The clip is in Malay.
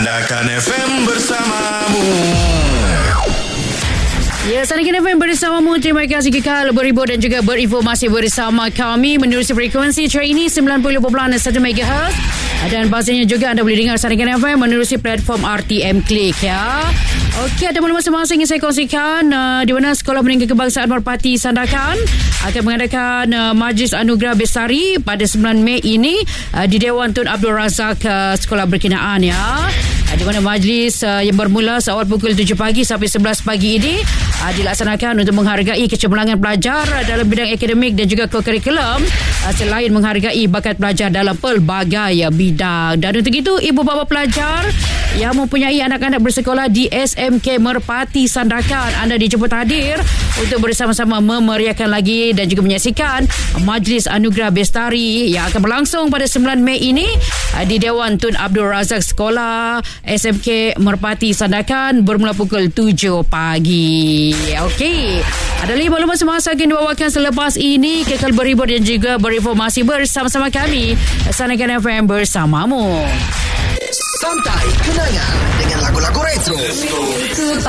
Sandakan FM bersamamu. Ya, Sandakan FM bersamamu. Terima kasih kekal berhibur dan juga berinformasi bersama kami menerusi frekuensi trainee 90.1 MHz. Dan pastinya juga anda boleh dengar Sandakan FM menerusi platform RTM Click ya. Okey, ada maklumat semasa ingin saya kongsikan di mana Sekolah Menengah Kebangsaan Merpati Sandakan akan mengadakan Majlis Anugerah Bestari pada 9 Mei ini di Dewan Tun Abdul Razak sekolah berkenaan ya. Di mana majlis yang bermula seawal pukul 7 pagi sampai 11 pagi ini dilaksanakan untuk menghargai kecemerlangan pelajar dalam bidang akademik dan juga kurikulum selain menghargai bakat pelajar dalam pelbagai bidang. Dan untuk itu, ibu bapa pelajar yang mempunyai anak-anak bersekolah di SMK Merpati Sandakan, anda dijemput hadir untuk bersama-sama memeriahkan lagi dan juga menyaksikan Majlis Anugerah Bestari yang akan berlangsung pada 9 Mei ini di Dewan Tun Abdul Razak Sekolah SMK Merpati Sandakan bermula pukul 7 pagi. Okey, ada lagi maklumat semasa akan dibawakan selepas ini. Kekal berhibur dan juga berinformasi bersama-sama kami Sandakan FM bersamamu. Santai kenangan dengan lagu-lagu retro.